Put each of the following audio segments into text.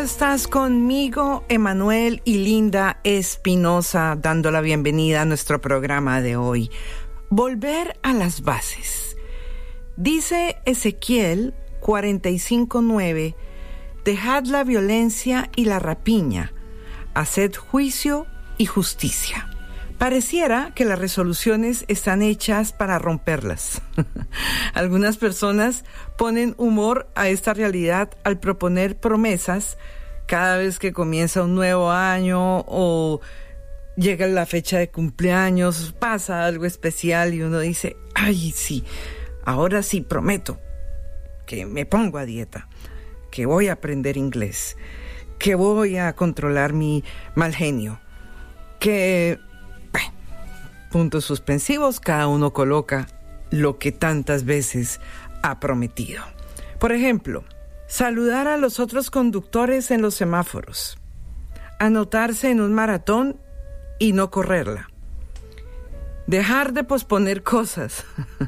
estás conmigo, Emanuel y Linda Espinosa, dando la bienvenida a nuestro programa de hoy. Volver a las bases. Dice Ezequiel 45:9, dejad la violencia y la rapiña, haced juicio y justicia. Pareciera que las resoluciones están hechas para romperlas. Algunas personas ponen humor a esta realidad al proponer promesas cada vez que comienza un nuevo año o llega la fecha de cumpleaños, pasa algo especial y uno dice, ay, sí, ahora sí prometo que me pongo a dieta, que voy a aprender inglés, que voy a controlar mi mal genio, que... puntos suspensivos, cada uno coloca lo que tantas veces ha prometido. Por ejemplo, saludar a los otros conductores en los semáforos, anotarse en un maratón y no correrla, dejar de posponer cosas.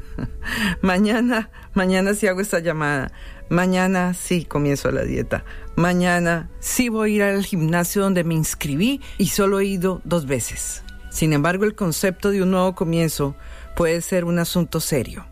Mañana sí hago esta llamada, mañana sí comienzo la dieta, mañana sí voy a ir al gimnasio donde me inscribí y solo he ido 2 veces. Sin embargo, el concepto de un nuevo comienzo puede ser un asunto serio.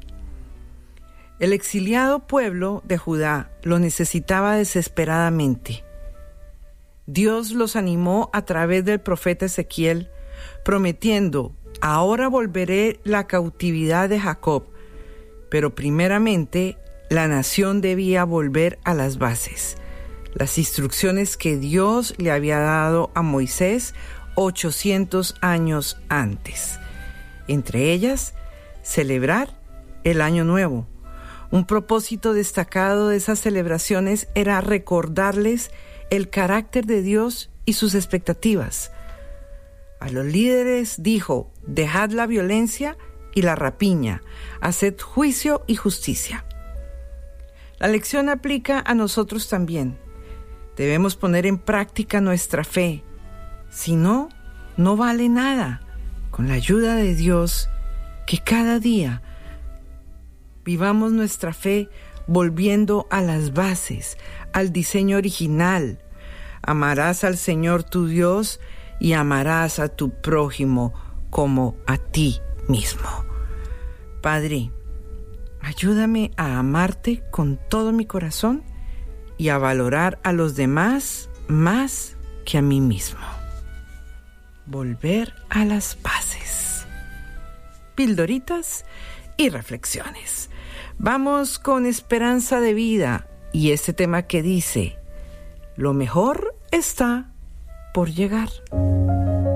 El exiliado pueblo de Judá lo necesitaba desesperadamente. Dios los animó a través del profeta Ezequiel, prometiendo, ahora volveré la cautividad de Jacob, pero primeramente la nación debía volver a las bases, las instrucciones que Dios le había dado a Moisés 800 años antes. Entre ellas, celebrar el Año Nuevo. Un propósito destacado de esas celebraciones era recordarles el carácter de Dios y sus expectativas. A los líderes dijo, dejad la violencia y la rapiña, haced juicio y justicia. La lección aplica a nosotros también. Debemos poner en práctica nuestra fe. Si no, no vale nada. Con la ayuda de Dios, que cada día vivamos nuestra fe volviendo a las bases, al diseño original. Amarás al Señor tu Dios y amarás a tu prójimo como a ti mismo. Padre, ayúdame a amarte con todo mi corazón y a valorar a los demás más que a mí mismo. Volver a las bases. Pildoritas y reflexiones. Vamos con Esperanza de Vida y este tema que dice, lo mejor está por llegar.